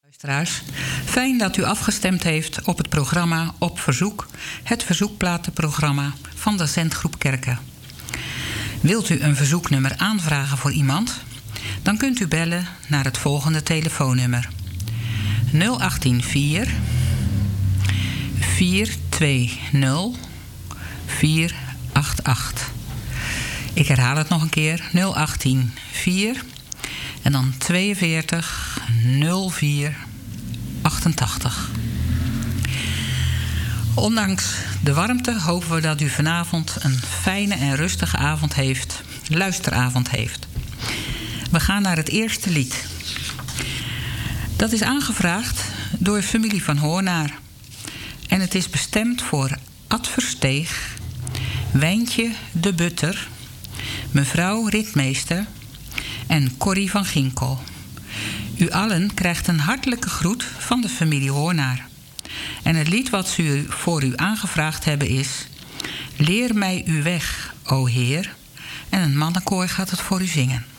Luisteraars, fijn dat u afgestemd heeft op het programma Op Verzoek, het verzoekplatenprogramma van de Zendgroep Kerken. Wilt u een verzoeknummer aanvragen voor iemand? Dan kunt u bellen naar het volgende telefoonnummer: 0184 420 488. Ik herhaal het nog een keer: 0184 en dan 42 04 88. Ondanks de warmte hopen we dat u vanavond een fijne en rustige avond heeft, luisteravond heeft. We gaan naar het eerste lied. Dat is aangevraagd door familie van Hoornaar. En het is bestemd voor Ad Versteeg, Wijntje de Butter, mevrouw Ritmeester en Corrie van Ginkel. U allen krijgt een hartelijke groet van de familie Hoornaar. En het lied wat ze voor u aangevraagd hebben is: Leer mij uw weg, o Heer. En een mannenkoor gaat het voor u zingen.